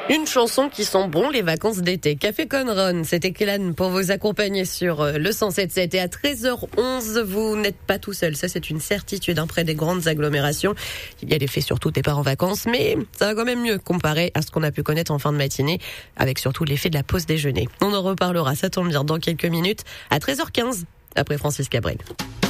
Une chanson qui sent bon les vacances d'été. Café Conron, c'était Kélan pour vous accompagner sur le 107.7. Et à 13h11, vous n'êtes pas tout seul. Ça, c'est une certitude près des grandes agglomérations. Il y a l'effet surtout départ en vacances, mais ça va quand même mieux comparé à ce qu'on a pu connaître en fin de matinée, avec surtout l'effet de la pause déjeuner. On en reparlera, ça tombe bien, dans quelques minutes, à 13h15, après Francis Cabrel.